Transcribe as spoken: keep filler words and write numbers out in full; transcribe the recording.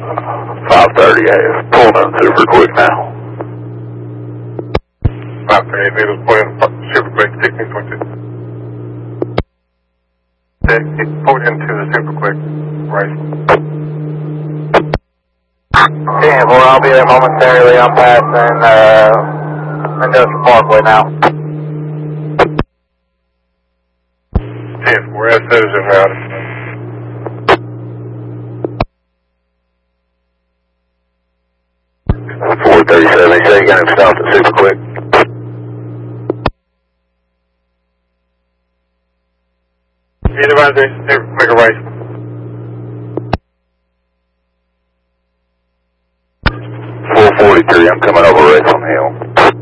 five thirty A. Pulling in super quick now. five thirty, vehicles pulling in super quick, sixteen point two. Pulled into the super quick, right. ten four, I'll be there momentarily. I'm passing uh, Industrial Parkway now. ten four, S O's en route. four thirty-seven, you say you got him stopped at super quick? Either one, super quick, right. four forty-three, I'm coming over right from hill.